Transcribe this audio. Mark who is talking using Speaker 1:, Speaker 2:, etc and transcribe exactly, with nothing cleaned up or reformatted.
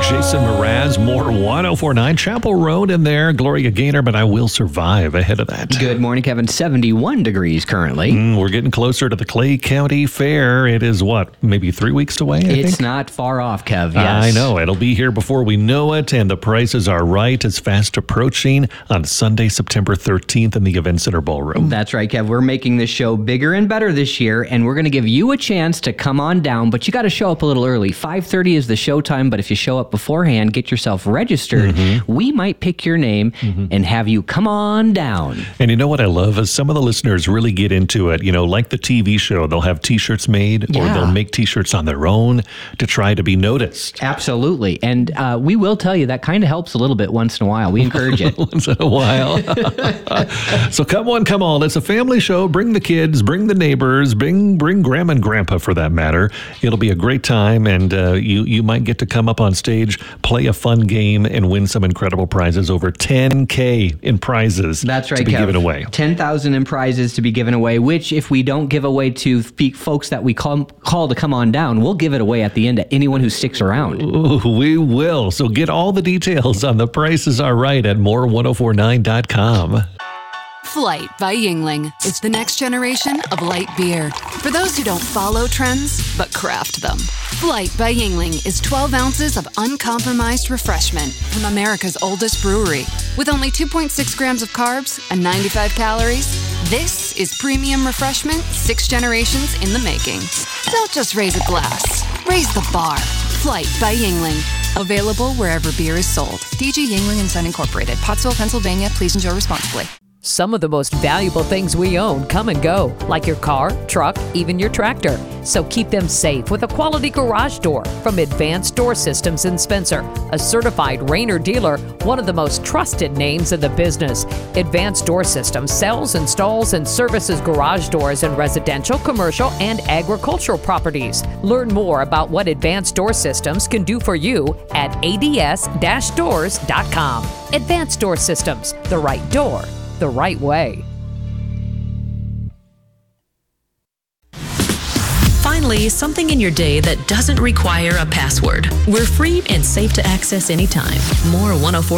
Speaker 1: Jason Mraz, more ten forty-nine Chapel Road in there. Gloria Gaynor, but I Will Survive ahead of that.
Speaker 2: Good morning, Kevin. seventy-one degrees currently.
Speaker 1: Mm, we're getting closer to the Clay County Fair. It is what, maybe three weeks away, I
Speaker 2: It's
Speaker 1: think?
Speaker 2: not far off, Kev. Yes.
Speaker 1: I know. It'll be here before we know it, and the prices are right. It's fast approaching on Sunday, September thirteenth in the Event Center Ballroom.
Speaker 2: That's right, Kev. We're making this show bigger and better this year, and we're going to give you a chance to come on down, but you got to show up a little early. five thirty is the show time, but if you show up beforehand, get yourself registered, mm-hmm. we might pick your name mm-hmm. and have you come on down.
Speaker 1: And you know what I love is some of the listeners really get into it. You know, like the T V show, they'll have T-shirts made
Speaker 2: yeah.
Speaker 1: or they'll make T-shirts on their own to try to be noticed.
Speaker 2: Absolutely. And uh, we will tell you that kind of helps a little bit once in a while. We encourage it.
Speaker 1: Once in a while. So come on, come on. It's a family show. Bring the kids, bring the neighbors, bring bring grandma and grandpa for that matter. It'll be a great time, and uh, you, you might get to come up on stage, play a fun game, and win some incredible prizes. Over ten K in prizes.
Speaker 2: That's right,
Speaker 1: to be
Speaker 2: Kev.
Speaker 1: given away.
Speaker 2: ten thousand in prizes to be given away, which if we don't give away to f- folks that we call, call to come on down, we'll give it away at the end to anyone who sticks around.
Speaker 1: Ooh, we will. So get all the details on The Prices Are Right at more ten forty-nine dot com.
Speaker 3: Flight by Yuengling is the next generation of light beer. For those who don't follow trends, but craft them. Flight by Yuengling is twelve ounces of uncompromised refreshment from America's oldest brewery. With only two point six grams of carbs and ninety-five calories, this is premium refreshment six generations in the making. Don't just raise a glass, raise the bar. Flight by Yuengling. Available wherever beer is sold. D G Yuengling and Son Incorporated, Pottsville, Pennsylvania. Please enjoy responsibly.
Speaker 4: Some of the most valuable things we own come and go, like your car, truck, even your tractor. So keep them safe with a quality garage door from Advanced Door Systems in Spencer, a certified Rainer dealer, one of the most trusted names in the business. Advanced Door Systems sells, installs, and services garage doors in residential, commercial, and agricultural properties. Learn more about what Advanced Door Systems can do for you at A D S doors dot com. Advanced Door Systems, the right door, the right way.
Speaker 5: Finally, something in your day that doesn't require a password. We're free and safe to access anytime. More ten forty